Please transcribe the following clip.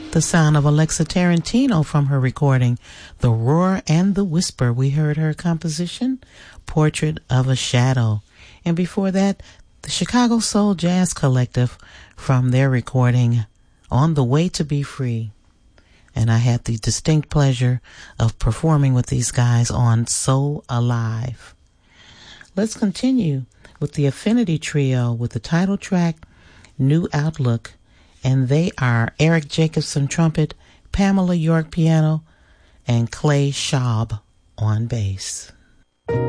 The sound of Alexa Tarantino from her recording, The Roar and the Whisper. We heard her composition, Portrait of a Shadow. And before that, the Chicago Soul Jazz Collective from their recording, On the Way to Be Free. And I had the distinct pleasure of performing with these guys on So Alive. Let's continue with the Affinity Trio with the title track, New Outlook. And they are Eric Jacobson trumpet, Pamela York piano, and Clay Schaub on bass.